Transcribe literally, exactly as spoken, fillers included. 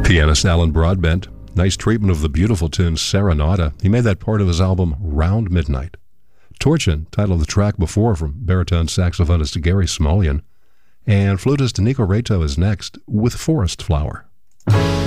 Pianist Alan Broadbent, nice treatment of the beautiful tune Serenata. He made that part of his album Round Midnight. Torchin, title of the track before, from baritone saxophonist Gary Smulyan. And flutist Nico Reto is next with Forest Flower.